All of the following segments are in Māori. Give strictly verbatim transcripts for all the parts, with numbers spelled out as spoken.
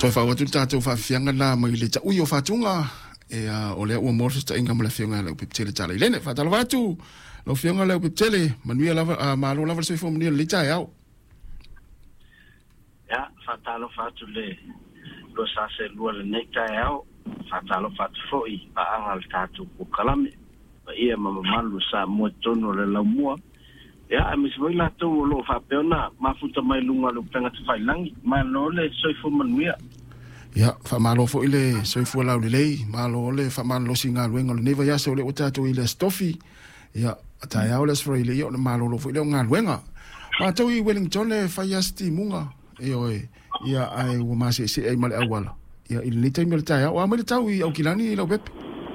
Fa fa watu tatou fa fianga na mai le ta ui o fatunga e a o le o morso sta inga mala fianga le piptele tala ilene fa tala watu lo fianga le piptele manuia lava ma lo lava se fo mani le ta yao ya fa tala fatu le lo sa se lo le neta yao fa tala fatu foi pa angal tatou ko kalame pa ia mama malu sa mo tono le la mua ya mi se voi la to lo fa peona ma futa mai lunga lo tanga te fai langi ma no le soi fo manuia ya fa malo fo ile soi fo la le malo le fa malo singa luenga le neva ya so le otato ile stofi ya ta ya ole sfro ile yo malo lo fo ile nga luenga ma to i Wellington le fa ya sti munga e oi ya ai wo ma se se ai mal awala ya ile ni taimel ta ya wa ma le tau i au kilani lo bep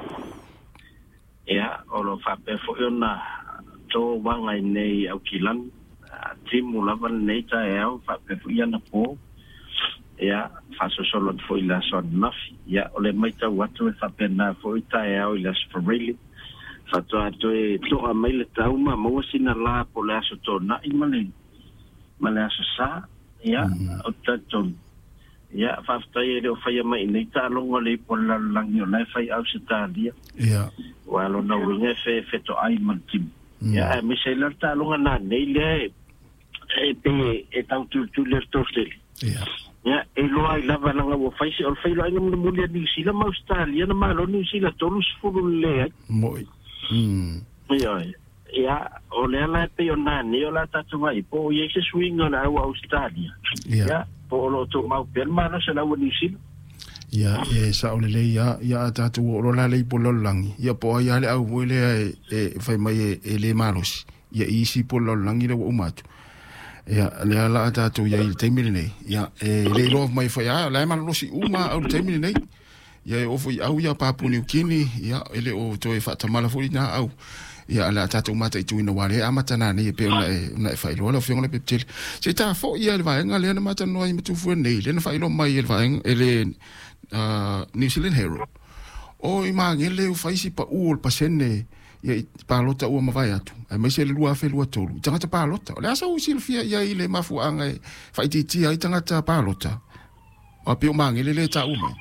ya o lo fa pe fo yona to wanga nei au kilan timu lavan nei ta ya fa pe yana po ya fa so solo fo ila son naf ya ole mai ta watu fa pe na fo ta ya ila spreli fa to to to a mai le ta uma mo sina la po la so to na imale mala so sa ya o ta to ya fa ta ye do fa ya mai nei ta lo ngole po la lang yo na fa au sta dia ya wa lo no winge fe fe to ai man tim ya mi se ler ta longa na nei le e pe e tau tu tu ler tostel ya ya e lo ai lava langa wo fai se o fai lo ai no mo le ni sila ma Australia na ma lo ni sila tolus fulu le moi mm ya ya o le la pe o na ni o la ta tu mai po ye se swing na au Australia ya po lo to ma per ma no se la wo ni sila ya e sa ole le ya ya ta tu o la le polo langi ya po ya le au le e fai mai e le malos ya isi polo langi le o matu ya le ala ta tu ya il temile nei ya e le lo mai fai ya la ma lo si uma au temile nei ya o foi au ya papu ni kini ya ele o to e fa tamala fo na au ya la ta tu mata tu ina wale amata na ni pe na na fai lo lo fi ngole peptil se ta fo ya le va ngale na mata no i tu fu nei le na fai lo mai le va ele uh, New Zealand Herald. O i maa ngele u faisi pa uol pa sene ia i pālota ua mawai atu. Ai mai se le lua afe lua tolu. I tangata pālota. O le asa usi le fia ia i le mafu anga e whaititia i tangata pālota. O pe o maa ngele le ta ume.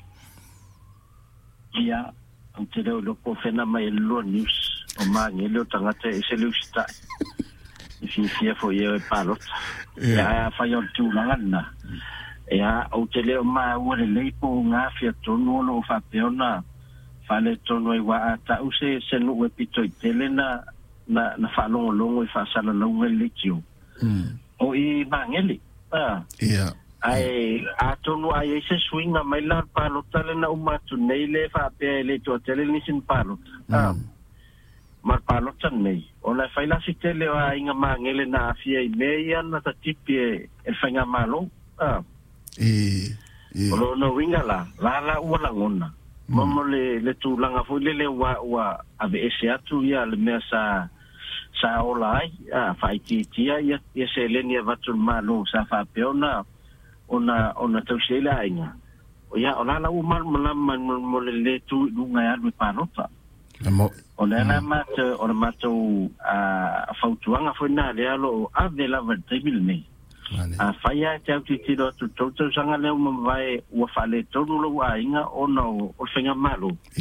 Ia, ang te leo loko whena mai lua news. O maa ngele o tangata e se leu stai. I fi fia fo ia e pālota. Ia a whai o tūlangan na. Ia, o te leo maa ua le leipo ngā fia tonu ono o whapeona fale tonu e wa ata use se nu e pito i tele na na na whalongo longo i whasala launga le tio. O i mangeli. Ia. Ai, a tonu ai e se swinga mai la palota le na umatu nei le whapea le tua tele nisin palota. Mar palota nei. O la whaila si tele o a inga mangele na afia i mea na ta tipi e e whainga malo. E, e. O no winga la, la la ua langona. Momo le le tu langa foi le le wa wa ave ese atu ia le mea sa sa ola ai a fai ti tia ia ia se le ni vatul malo sa fa peona ona ona tau se la inga. O ia ona la u mal mal mo le le tu lunga ia le panota. Ona na mat ona mato a fautuanga foi na le alo ave la vertibil nei. A faya te au titiro tu tautou sanga leo mawai ua whale tonu lo wa inga o no o whenga malo.